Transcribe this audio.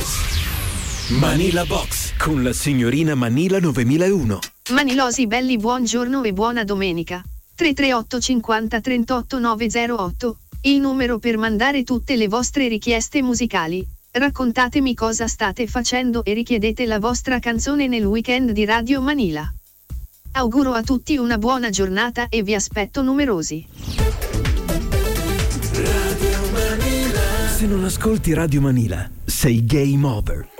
Manila Box con la signorina Manila 9001. Manilosi belli, buongiorno e buona domenica. 338 50 38 908, il numero per mandare tutte le vostre richieste musicali. Raccontatemi cosa state facendo e richiedete la vostra canzone nel weekend di Radio Manila. Auguro a tutti una buona giornata e vi aspetto numerosi. Radio Manila. Se non ascolti Radio Manila, sei game over.